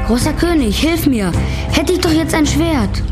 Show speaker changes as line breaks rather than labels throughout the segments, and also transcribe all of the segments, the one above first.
Großer König, hilf mir! Hätte ich doch jetzt ein Schwert!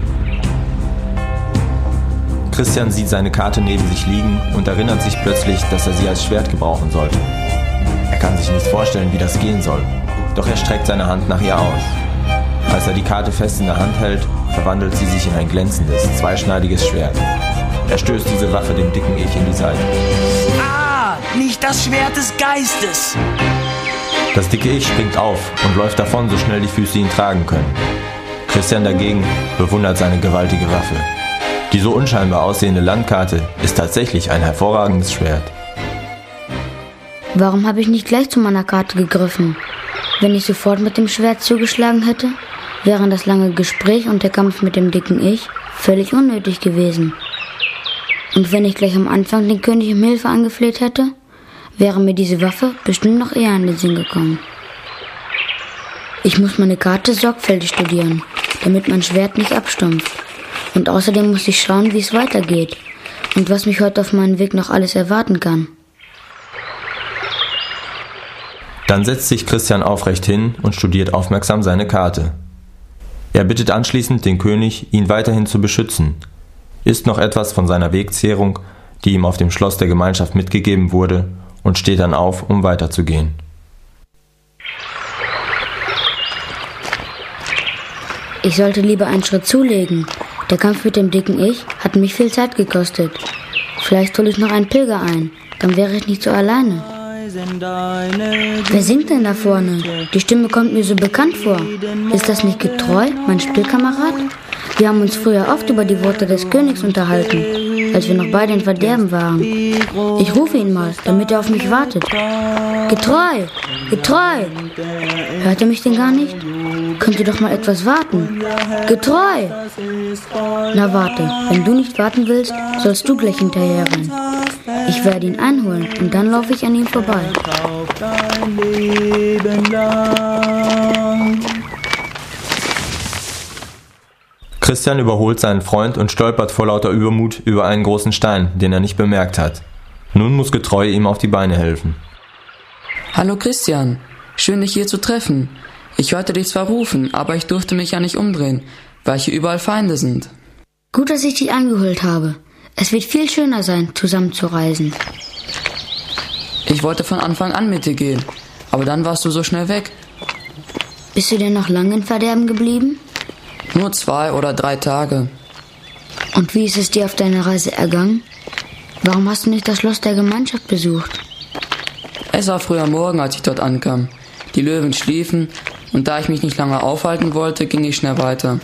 Christian sieht seine Karte neben sich liegen und erinnert sich plötzlich, dass er sie als Schwert gebrauchen sollte. Er kann sich nicht vorstellen, wie das gehen soll, doch er streckt seine Hand nach ihr aus. Als er die Karte fest in der Hand hält, verwandelt sie sich in ein glänzendes, zweischneidiges Schwert. Er stößt diese Waffe dem dicken Ich in die Seite.
Ah, nicht das Schwert des Geistes!
Das dicke Ich springt auf und läuft davon, so schnell die Füße ihn tragen können. Christian dagegen bewundert seine gewaltige Waffe. Die so unscheinbar aussehende Landkarte ist tatsächlich ein hervorragendes Schwert.
Warum habe ich nicht gleich zu meiner Karte gegriffen? Wenn ich sofort mit dem Schwert zugeschlagen hätte, wären das lange Gespräch und der Kampf mit dem dicken Ich völlig unnötig gewesen. Und wenn ich gleich am Anfang den König um Hilfe angefleht hätte, wäre mir diese Waffe bestimmt noch eher in den Sinn gekommen. Ich muss meine Karte sorgfältig studieren, damit mein Schwert nicht abstumpft. Und außerdem muss ich schauen, wie es weitergeht und was mich heute auf meinem Weg noch alles erwarten kann.
Dann setzt sich Christian aufrecht hin und studiert aufmerksam seine Karte. Er bittet anschließend den König, ihn weiterhin zu beschützen, isst noch etwas von seiner Wegzehrung, die ihm auf dem Schloss der Gemeinschaft mitgegeben wurde, und steht dann auf, um weiterzugehen.
Ich sollte lieber einen Schritt zulegen. Der Kampf mit dem dicken Ich hat mich viel Zeit gekostet. Vielleicht hole ich noch einen Pilger ein, dann wäre ich nicht so alleine. Wer singt denn da vorne? Die Stimme kommt mir so bekannt vor. Ist das nicht Getreu, mein Spielkamerad? Wir haben uns früher oft über die Worte des Königs unterhalten, als wir noch beide in Verderben waren. Ich rufe ihn mal, damit er auf mich wartet. Getreu! Getreu! Hört er mich denn gar nicht? Könnt ihr doch mal etwas warten. Getreu! Na warte, wenn du nicht warten willst, sollst du gleich hinterherrennen. Ich werde ihn einholen und dann laufe ich an ihm vorbei.
Christian überholt seinen Freund und stolpert vor lauter Übermut über einen großen Stein, den er nicht bemerkt hat. Nun muss Getreu ihm auf die Beine helfen.
Hallo Christian, schön dich hier zu treffen. Ich hörte dich zwar rufen, aber ich durfte mich ja nicht umdrehen, weil hier überall Feinde sind.
Gut, dass ich dich eingeholt habe. Es wird viel schöner sein, zusammen zu reisen.
Ich wollte von Anfang an mit dir gehen, aber dann warst du so schnell weg.
Bist du denn noch lange in Verderben geblieben?
Nur 2 oder 3 Tage.
Und wie ist es dir auf deiner Reise ergangen? Warum hast du nicht das Schloss der Gemeinschaft besucht?
Es war früher Morgen, als ich dort ankam. Die Löwen schliefen und da ich mich nicht lange aufhalten wollte, ging ich schnell weiter.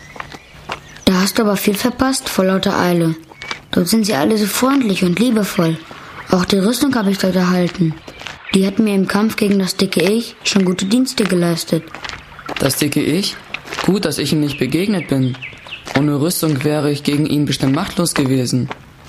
Da hast du aber viel verpasst vor lauter Eile. Dort sind sie alle so freundlich und liebevoll. Auch die Rüstung habe ich dort erhalten. Die hat mir im Kampf gegen das dicke Ich schon gute Dienste geleistet.
Das dicke Ich? Gut, dass ich ihm nicht begegnet bin. Ohne Rüstung wäre ich gegen ihn bestimmt machtlos gewesen.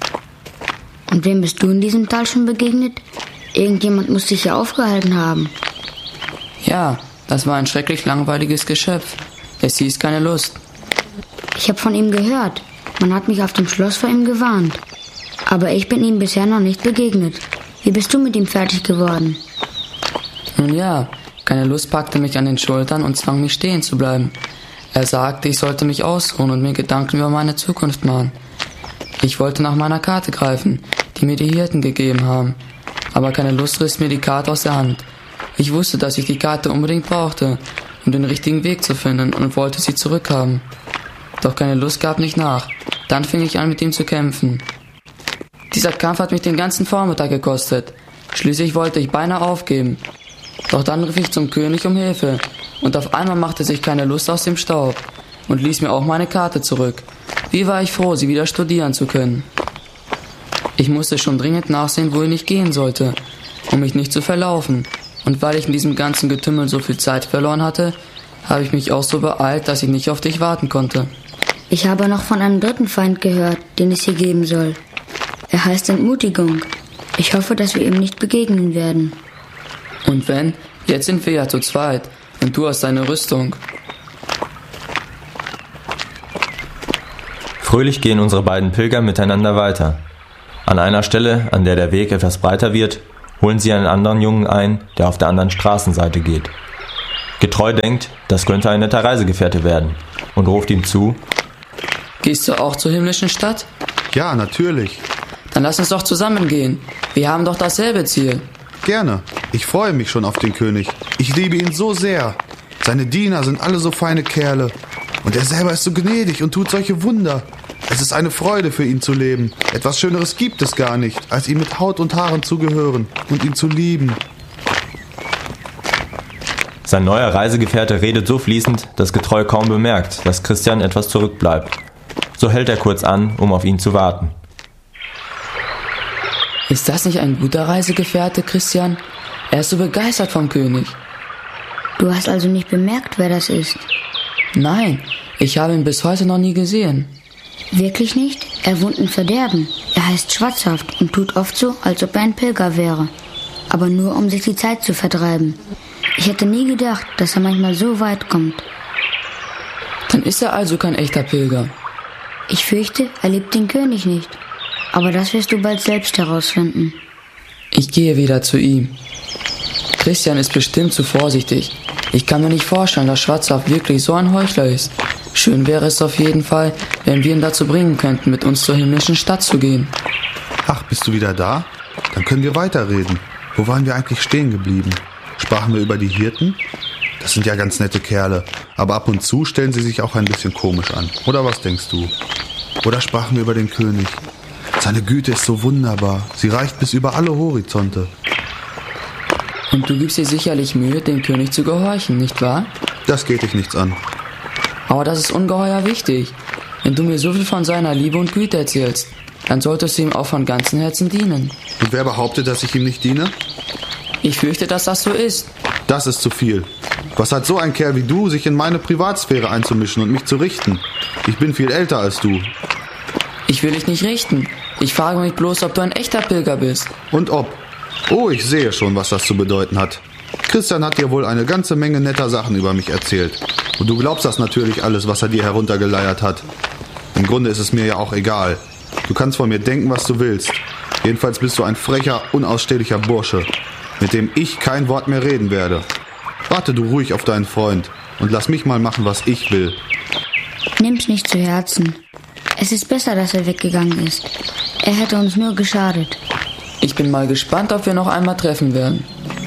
Und wem bist du in diesem Tal schon begegnet? Irgendjemand muss dich ja aufgehalten haben.
Ja, das war ein schrecklich langweiliges Geschöpf. Es hieß keine Lust.
Ich habe von ihm gehört. Man hat mich auf dem Schloss vor ihm gewarnt. Aber ich bin ihm bisher noch nicht begegnet. Wie bist du mit ihm fertig geworden?
Nun ja, keine Lust packte mich an den Schultern und zwang mich stehen zu bleiben. Er sagte, ich sollte mich ausruhen und mir Gedanken über meine Zukunft machen. Ich wollte nach meiner Karte greifen, die mir die Hirten gegeben haben. Aber keine Lust riss mir die Karte aus der Hand. Ich wusste, dass ich die Karte unbedingt brauchte, um den richtigen Weg zu finden und wollte sie zurückhaben. Doch keine Lust gab nicht nach. Dann fing ich an, mit ihm zu kämpfen. Dieser Kampf hat mich den ganzen Vormittag gekostet. Schließlich wollte ich beinahe aufgeben. Doch dann rief ich zum König um Hilfe und auf einmal machte sich keine Lust aus dem Staub und ließ mir auch meine Karte zurück. Wie war ich froh, sie wieder studieren zu können. Ich musste schon dringend nachsehen, wohin ich gehen sollte, um mich nicht zu verlaufen. Und weil ich in diesem ganzen Getümmel so viel Zeit verloren hatte, habe ich mich auch so beeilt, dass ich nicht auf dich warten konnte.
Ich habe noch von einem dritten Feind gehört, den es hier geben soll. Er heißt Entmutigung. Ich hoffe, dass wir ihm nicht begegnen werden.
Und wenn? Jetzt sind wir ja zu zweit und du hast deine Rüstung.
Fröhlich gehen unsere beiden Pilger miteinander weiter. An einer Stelle, an der der Weg etwas breiter wird, holen sie einen anderen Jungen ein, der auf der anderen Straßenseite geht. Getreu denkt, das könnte ein netter Reisegefährte werden und ruft ihm zu:
Gehst du auch zur himmlischen Stadt?
Ja, natürlich.
Dann lass uns doch zusammen gehen. Wir haben doch dasselbe Ziel.
Gerne. Ich freue mich schon auf den König. Ich liebe ihn so sehr. Seine Diener sind alle so feine Kerle. Und er selber ist so gnädig und tut solche Wunder. Es ist eine Freude für ihn zu leben. Etwas Schöneres gibt es gar nicht, als ihm mit Haut und Haaren zu gehören und ihn zu lieben.
Sein neuer Reisegefährte redet so fließend, dass Getreu kaum bemerkt, dass Christian etwas zurückbleibt. So hält er kurz an, um auf ihn zu warten.
Ist das nicht ein guter Reisegefährte, Christian? Er ist so begeistert vom König.
Du hast also nicht bemerkt, wer das ist?
Nein, ich habe ihn bis heute noch nie gesehen.
Wirklich nicht? Er wohnt im Verderben. Er heißt Schwatzhaft und tut oft so, als ob er ein Pilger wäre. Aber nur, um sich die Zeit zu vertreiben. Ich hätte nie gedacht, dass er manchmal so weit kommt.
Dann ist er also kein echter Pilger.
Ich fürchte, er liebt den König nicht. Aber das wirst du bald selbst herausfinden.
Ich gehe wieder zu ihm. Christian ist bestimmt zu vorsichtig. Ich kann mir nicht vorstellen, dass Schwarzhaft wirklich so ein Heuchler ist. Schön wäre es auf jeden Fall, wenn wir ihn dazu bringen könnten, mit uns zur himmlischen Stadt zu gehen.
Ach, bist du wieder da? Dann können wir weiterreden. Wo waren wir eigentlich stehen geblieben? Sprachen wir über die Hirten? Das sind ja ganz nette Kerle, aber ab und zu stellen sie sich auch ein bisschen komisch an. Oder was denkst du? Oder sprachen wir über den König? Seine Güte ist so wunderbar. Sie reicht bis über alle Horizonte.
Und du gibst dir sicherlich Mühe, dem König zu gehorchen, nicht wahr?
Das geht dich nichts an.
Aber das ist ungeheuer wichtig. Wenn du mir so viel von seiner Liebe und Güte erzählst, dann solltest du ihm auch von ganzem Herzen dienen.
Und wer behauptet, dass ich ihm nicht diene?
Ich fürchte, dass das so ist.
Das ist zu viel. Was hat so ein Kerl wie du, sich in meine Privatsphäre einzumischen und mich zu richten? Ich bin viel älter als du.
Ich will dich nicht richten. Ich frage mich bloß, ob du ein echter Pilger bist.
Und ob? Oh, ich sehe schon, was das zu bedeuten hat. Christian hat dir wohl eine ganze Menge netter Sachen über mich erzählt. Und du glaubst das natürlich alles, was er dir heruntergeleiert hat. Im Grunde ist es mir ja auch egal. Du kannst von mir denken, was du willst. Jedenfalls bist du ein frecher, unausstehlicher Bursche, mit dem ich kein Wort mehr reden werde. Warte du ruhig auf deinen Freund und lass mich mal machen, was ich will.
Nimm's nicht zu Herzen. Es ist besser, dass er weggegangen ist. Er hätte uns nur geschadet.
Ich bin mal gespannt, ob wir noch einmal treffen werden.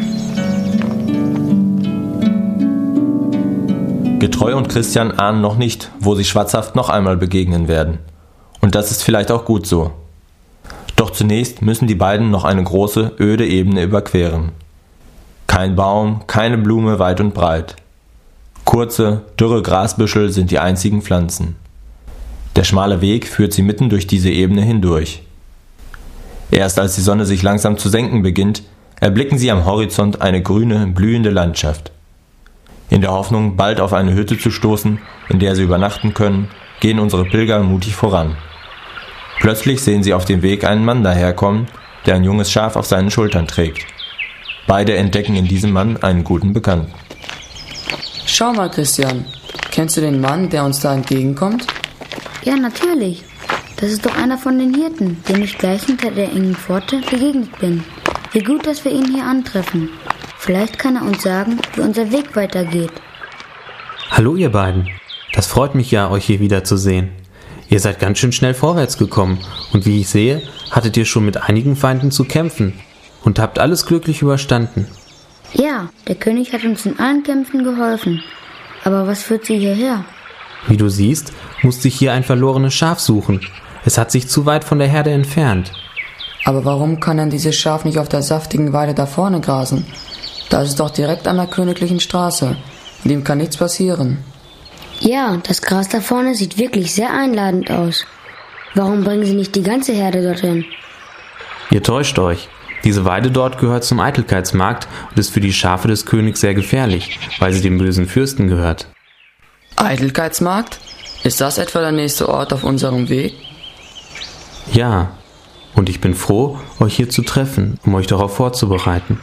Getreu und Christian ahnen noch nicht, wo sie Schwatzhaft noch einmal begegnen werden. Und das ist vielleicht auch gut so. Doch zunächst müssen die beiden noch eine große, öde Ebene überqueren. Kein Baum, keine Blume weit und breit. Kurze, dürre Grasbüschel sind die einzigen Pflanzen. Der schmale Weg führt sie mitten durch diese Ebene hindurch. Erst als die Sonne sich langsam zu senken beginnt, erblicken sie am Horizont eine grüne, blühende Landschaft. In der Hoffnung, bald auf eine Hütte zu stoßen, in der sie übernachten können, gehen unsere Pilger mutig voran. Plötzlich sehen sie auf dem Weg einen Mann daherkommen, der ein junges Schaf auf seinen Schultern trägt. Beide entdecken in diesem Mann einen guten Bekannten.
Schau mal, Christian. Kennst du den Mann, der uns da entgegenkommt?
Ja, natürlich. Das ist doch einer von den Hirten, dem ich gleich hinter der engen Pforte begegnet bin. Wie gut, dass wir ihn hier antreffen. Vielleicht kann er uns sagen, wie unser Weg weitergeht.
Hallo ihr beiden. Das freut mich ja, euch hier wiederzusehen. Ihr seid ganz schön schnell vorwärts gekommen und wie ich sehe, hattet ihr schon mit einigen Feinden zu kämpfen und habt alles glücklich überstanden.
Ja, der König hat uns in allen Kämpfen geholfen. Aber was führt sie hierher?
Wie du siehst, musste ich hier ein verlorenes Schaf suchen. Es hat sich zu weit von der Herde entfernt.
Aber warum kann denn dieses Schaf nicht auf der saftigen Weide da vorne grasen? Da ist es doch direkt an der königlichen Straße. Und ihm kann nichts passieren.
Ja, das Gras da vorne sieht wirklich sehr einladend aus. Warum bringen Sie nicht die ganze Herde dorthin?
Ihr täuscht euch. Diese Weide dort gehört zum Eitelkeitsmarkt und ist für die Schafe des Königs sehr gefährlich, weil sie dem bösen Fürsten gehört.
Eitelkeitsmarkt? Ist das etwa der nächste Ort auf unserem Weg?
Ja, und ich bin froh, euch hier zu treffen, um euch darauf vorzubereiten.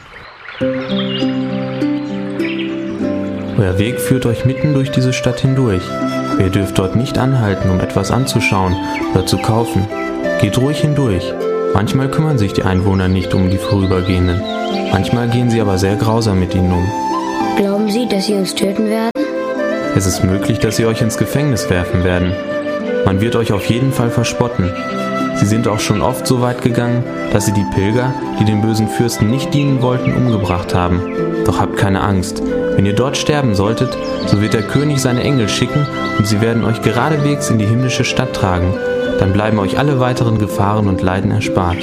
Euer Weg führt euch mitten durch diese Stadt hindurch. Ihr dürft dort nicht anhalten, um etwas anzuschauen oder zu kaufen. Geht ruhig hindurch. Manchmal kümmern sich die Einwohner nicht um die Vorübergehenden. Manchmal gehen sie aber sehr grausam mit ihnen um.
Glauben Sie, dass Sie uns töten werden?
Es ist möglich, dass sie euch ins Gefängnis werfen werden. Man wird euch auf jeden Fall verspotten. Sie sind auch schon oft so weit gegangen, dass sie die Pilger, die dem bösen Fürsten nicht dienen wollten, umgebracht haben. Doch habt keine Angst. Wenn ihr dort sterben solltet, so wird der König seine Engel schicken und sie werden euch geradewegs in die himmlische Stadt tragen. Dann bleiben euch alle weiteren Gefahren und Leiden erspart.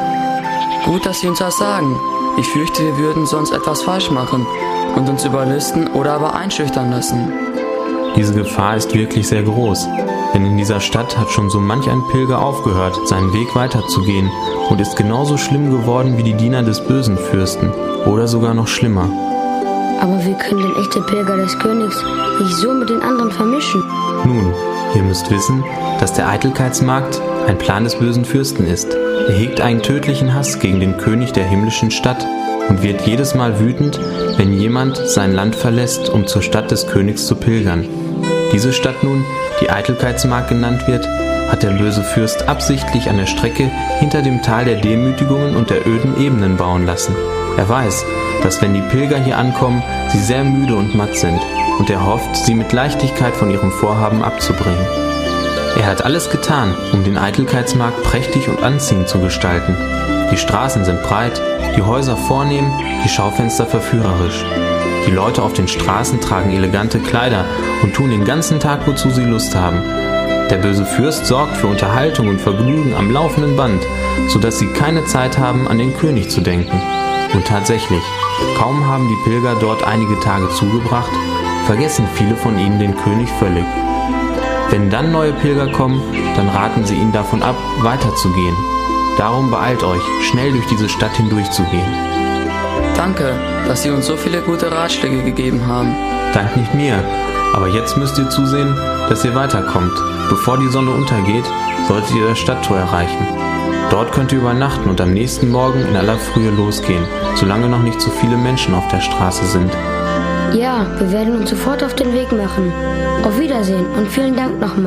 Gut, dass Sie uns das sagen. Ich fürchte, wir würden sonst etwas falsch machen und uns überlisten oder aber einschüchtern lassen.
Diese Gefahr ist wirklich sehr groß, denn in dieser Stadt hat schon so manch ein Pilger aufgehört, seinen Weg weiterzugehen und ist genauso schlimm geworden wie die Diener des bösen Fürsten oder sogar noch schlimmer.
Aber wir können den echten Pilger des Königs nicht so mit den anderen vermischen.
Nun, ihr müsst wissen, dass der Eitelkeitsmarkt ein Plan des bösen Fürsten ist. Er hegt einen tödlichen Hass gegen den König der himmlischen Stadt und wird jedes Mal wütend, wenn jemand sein Land verlässt, um zur Stadt des Königs zu pilgern. Diese Stadt nun, die Eitelkeitsmarkt genannt wird, hat der böse Fürst absichtlich an der Strecke hinter dem Tal der Demütigungen und der öden Ebenen bauen lassen. Er weiß, dass wenn die Pilger hier ankommen, sie sehr müde und matt sind, und er hofft, sie mit Leichtigkeit von ihrem Vorhaben abzubringen. Er hat alles getan, um den Eitelkeitsmarkt prächtig und anziehend zu gestalten. Die Straßen sind breit, die Häuser vornehm, die Schaufenster verführerisch. Die Leute auf den Straßen tragen elegante Kleider und tun den ganzen Tag, wozu sie Lust haben. Der böse Fürst sorgt für Unterhaltung und Vergnügen am laufenden Band, sodass sie keine Zeit haben, an den König zu denken. Und tatsächlich, kaum haben die Pilger dort einige Tage zugebracht, vergessen viele von ihnen den König völlig. Wenn dann neue Pilger kommen, dann raten sie ihnen davon ab, weiterzugehen. Darum beeilt euch, schnell durch diese Stadt hindurchzugehen.
Danke, dass Sie uns so viele gute Ratschläge gegeben haben.
Dank nicht mir, aber jetzt müsst ihr zusehen, dass ihr weiterkommt. Bevor die Sonne untergeht, solltet ihr das Stadttor erreichen. Dort könnt ihr übernachten und am nächsten Morgen in aller Frühe losgehen, solange noch nicht so viele Menschen auf der Straße sind.
Ja, wir werden uns sofort auf den Weg machen. Auf Wiedersehen und vielen Dank nochmal.